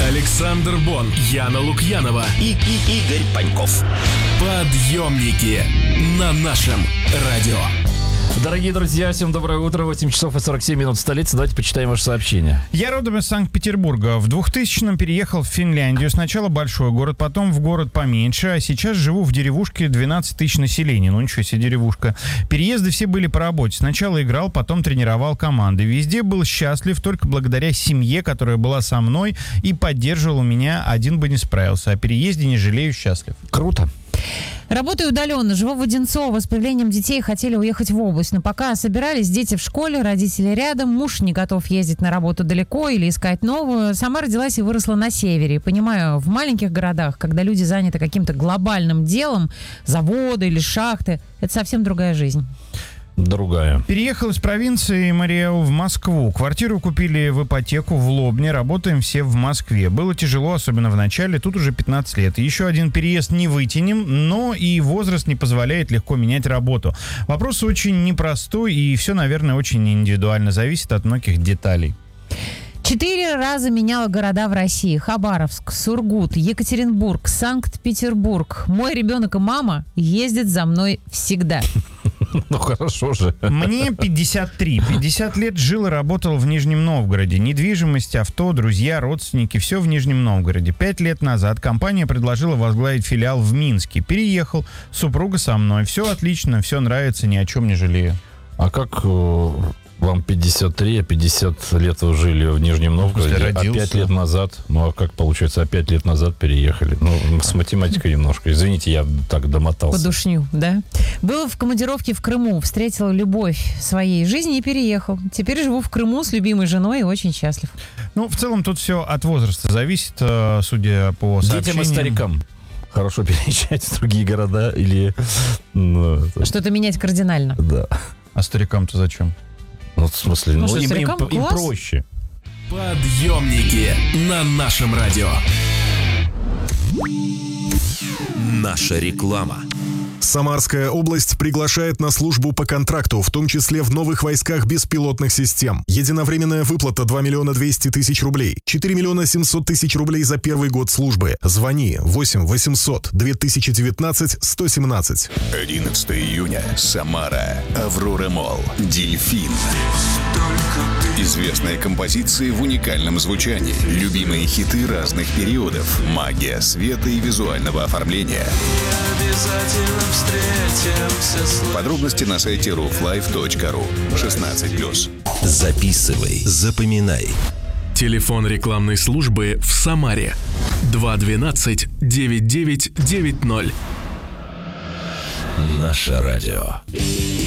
Александр Бон, Яна Лукьянова и Игорь Паньков. Подъемники на нашем радио. Дорогие друзья, всем доброе утро. 8 часов и 47 минут в столице. Давайте почитаем ваше сообщение. Я родом из Санкт-Петербурга. В 2000-м переехал в Финляндию. Сначала большой город, потом в город поменьше. А сейчас живу в деревушке 12 тысяч населения. Ну ничего себе деревушка. Переезды все были по работе. Сначала играл, потом тренировал команды. Везде был счастлив только благодаря семье, которая была со мной и поддерживала меня. Один бы не справился. О переезде не жалею, счастлив. Круто. Работаю удаленно, живу в Одинцово. С появлением детей хотели уехать в область, но пока собирались, дети в школе, родители рядом, муж не готов ездить на работу далеко или искать новую. Сама родилась и выросла на севере. Понимаю, в маленьких городах, когда люди заняты каким-то глобальным делом, заводы или шахты, это совсем другая жизнь. Другая. Переехал из провинции Мариэл в Москву. Квартиру купили в ипотеку в Лобне. Работаем все в Москве. Было тяжело, особенно в начале. Тут уже 15 лет. Еще один переезд не вытянем, но и возраст не позволяет легко менять работу. Вопрос очень непростой, и все, наверное, очень индивидуально. Зависит от многих деталей. 4 раза меняла города в России. Хабаровск, Сургут, Екатеринбург, Санкт-Петербург. Мой ребенок и мама ездят за мной всегда. Ну хорошо же. Мне 53. 50 лет жил и работал в Нижнем Новгороде. Недвижимость, авто, друзья, родственники. Все в Нижнем Новгороде. 5 лет назад компания предложила возглавить филиал в Минске. Переехал. Супруга со мной. Все отлично, все нравится, ни о чем не жалею. А как вам 53, а 50 лет вы жили в Нижнем Новгороде, а 5 лет назад, ну а как получается, а 5 лет назад переехали? Ну, с математикой немножко. Извините, я так домотался. Подушню, да? Был в командировке в Крыму, встретил любовь своей жизни и переехал. Теперь живу в Крыму с любимой женой и очень счастлив. Ну, в целом тут все от возраста зависит, судя по сообщениям. Детям и старикам хорошо переезжать в другие города или... Что-то менять кардинально. Да. А старикам-то зачем? Ну, в смысле, ну им проще. Подъемники на нашем радио. Наша реклама. Самарская область приглашает на службу по контракту, в том числе в новых войсках беспилотных систем. Единовременная выплата 2 миллиона 200 тысяч рублей, 4 миллиона 700 тысяч рублей за первый год службы. Звони 8 800 2019 117. 11 июня. Самара. Аврора Молл. Дельфин. Известные композиции в уникальном звучании. Любимые хиты разных периодов. Магия света и визуального оформления. Подробности на сайте rooflife.ru. 16+. Записывай, запоминай. Телефон рекламной службы в Самаре 212-9990. Наше радио.